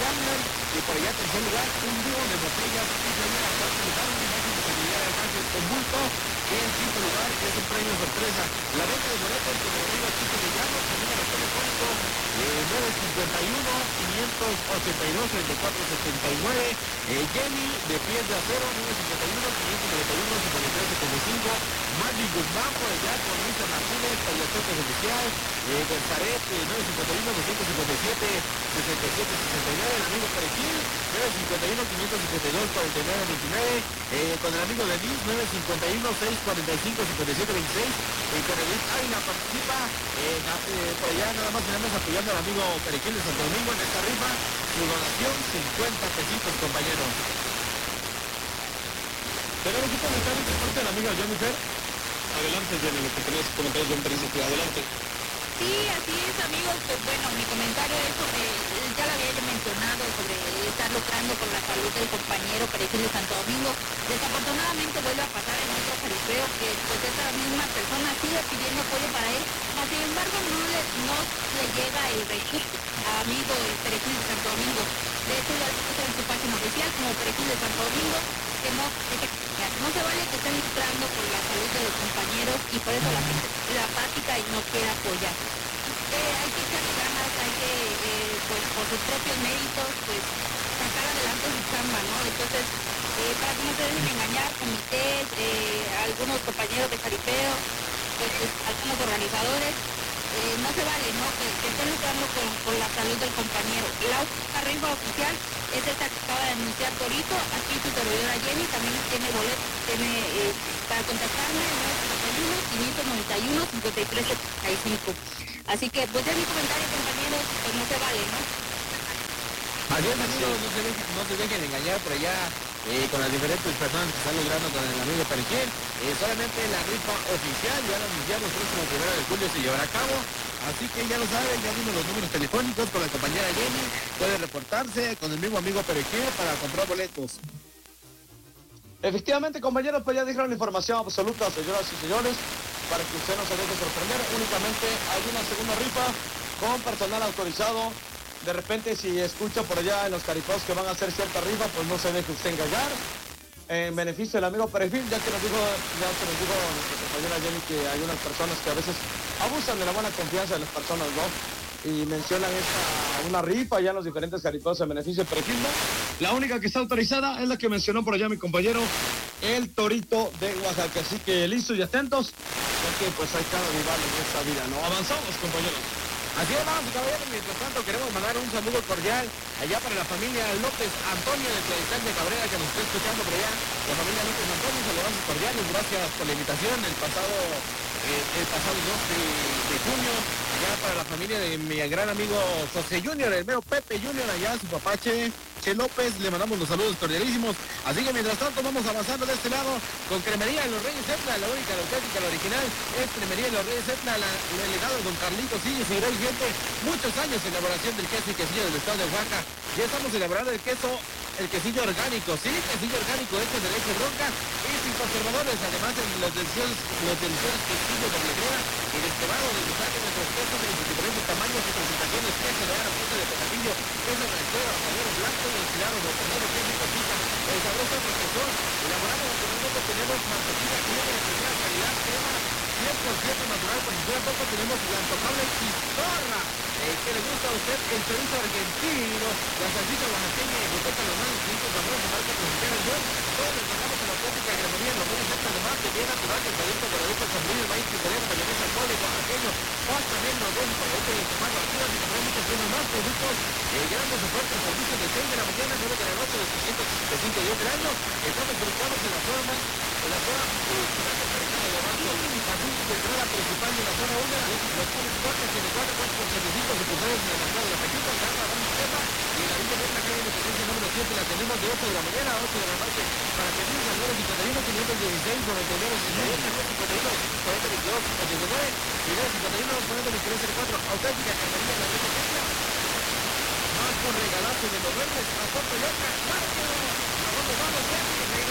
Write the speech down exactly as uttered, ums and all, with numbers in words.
Wrangler, y por allá tercer lugar, un dúo de botellas y primera cuarto lugar, una imagen de seguridad de alcance con bulto, y en quinto lugar, que es un premio sorpresa. La venta de boletos con el amigo Chico de Llanos, el número telefónico, eh, nueve cinco uno, cinco ocho dos, tres cuatro siete nueve, eh, Jenny de Pies de Acero, nueve cinco uno, cinco nueve uno, cinco tres siete cinco, Maggi Guzmán por allá con Luisa Martínez, Payasotes Oficial, eh, Gonzaret, eh, nueve cinco uno, dos cinco siete, seis siete seis nueve, el amigo Perejil, nueve cinco uno, cinco cinco dos, cuatro nueve dos nueve, eh, con el amigo Denis, nueve cinco uno, seis cuatro cinco, cinco siete dos seis, eh, con el Ávila participa, eh, na, eh, por allá nada más tenemos apoyando al amigo Perejil de Santo Domingo en esta rifa, su donación cincuenta pesitos, compañeros. Tenemos un comentario de parte del amigo Jennifer. Adelante, Jenny, lo que tenías comentarios de un periodista. Adelante. Sí, así es, amigos. Pues bueno, mi comentario es sobre, ya lo había yo mencionado, sobre estar lucrando por la salud del compañero Perejil de Santo Domingo. Desafortunadamente vuelve a pasar en otro jaripeo que pues esta misma persona sigue pidiendo apoyo para él, mas sin embargo no le, no le llega el recurso a amigo el Perejil de Santo Domingo. De hecho ya lo puso en su página oficial como Perejil de Santo Domingo, que no, no se vale que estén lucrando por la salud de los compañeros y por eso la gente la apática y no quiere apoyar. Eh, hay que echarle ganas, hay que, eh, pues por sus propios méritos, pues sacar adelante su chamba, ¿no? Entonces, eh, para que no se dejen engañar, comités, eh, algunos compañeros de jaripeo, pues, pues algunos organizadores, eh, no se vale, ¿no? Que, que estén lucrando con, con la salud del compañero. La única rifa oficial es esta que acaba de anunciar Torito, aquí su servidora Jenny también tiene boleto, tiene eh, para contactarme nueve cinco uno, cinco nueve uno, cinco tres siete cinco. Así que pues es mi comentario, compañeros, pues no se vale, ¿no? Así es, amigos, no se dejen, no se dejen engañar por allá eh, con las diferentes personas que están logrando con el amigo Perejil. Eh, solamente la rifa oficial, ya lo anunciamos, el próximo primero de julio se llevará a cabo. Así que ya lo saben, ya vimos los números telefónicos con la compañera Jenny. Puede reportarse con el mismo amigo Perejil para comprar boletos. Efectivamente, compañeros, pues ya dijeron la información absoluta, señoras y señores, para que usted no se deje sorprender. Únicamente hay una segunda rifa con personal autorizado. De repente, si escucha por allá en los caripeos que van a hacer cierta rifa, pues no se deje usted engañar. En beneficio del amigo Perejil, ya que nos dijo, ya que nos dijo nuestra compañera Jenny que hay unas personas que a veces abusan de la buena confianza de las personas, ¿no? Y mencionan esta, una rifa ya en los diferentes caripeos en beneficio de Perejil, ¿no? La única que está autorizada es la que mencionó por allá mi compañero, el Torito de Oaxaca. Así que listos y atentos, porque pues hay cada rival en esta vida, ¿no? Avanzamos, compañeros. Así es, vamos, caballeros. Mientras tanto, queremos mandar un saludo cordial allá para la familia López Antonio de Tlaxcala de Cabrera, que nos está escuchando por allá. La familia López Antonio, saludos cordiales. Gracias por la invitación el pasado, eh, el pasado dos de, de junio. Allá para la familia de mi gran amigo José Junior, el mero Pepe Junior, allá su papá Che, Che López, le mandamos los saludos cordialísimos. Así que mientras tanto vamos avanzando de este lado con Cremería de los Reyes Etna, la única, la auténtica, la original, es Cremería de los Reyes Etna, la, el legado de don Carlitos sigue, seguirá vigente, muchos años en elaboración del queso y quesillo del estado de Oaxaca. Ya estamos elaborando el queso, el quesillo orgánico, sí, quesillo orgánico hecho de leche bronca y sin conservadores, además de los deliciosos, los deliciosos quesillos doble crema y desquemado de gusano de nuestros quesos de diferentes tamaños y presentaciones, queso de ara, queso de pecadillo, queso ranchero, asadero blanco y enchilado, botanero, queso y cosita, el sabroso profesor, elaborado con nosotros tenemos mantequilla crema de primera calidad, crema cien por ciento natural, por si fuera poco tenemos la intocable Chistorra, eh, que le gusta a usted el chorizo argentino, la salchicha oaxaqueña y roseta normal, distintos sabores de marca mexicana, yo, todos les mandamos a la auténtica granería, los reyes secos de mar, que bien natural, que producto de producto chambril, maíz, italiano, mayonesa, mole, oaxaqueño, pasta negra, arroz, palote y tomate, activas y comprar muchos tienen más productos, eh, grandes ofertas, servicios de seis de la mañana, nueve de la noche, de trescientos sesenta y cinco días del año, estamos ubicados en la zona, en la zona, así de entrada principal de la zona uno, los cuales cuatro, tiene cuatro, cuatro por setenta y cinco sucursales en el mercado de la Pechita, en Garra, Ramos Tepa, y en la línea de la calle de Independencia número siete la tenemos de ocho de la mañana a ocho de la noche, para que tengan nueve cincuenta y uno, quinientos dieciséis, noventa y nueve, sesenta y ocho, nueve cincuenta y uno, cuarenta y veintidós, ochenta y nueve, y nueve cincuenta y uno, cuarenta, veintitrés, cuatro, auténtica carrería de la Reyes Etna, más por regalarse de los reyes, a Puerto Yoca, Marco, a dónde vamos,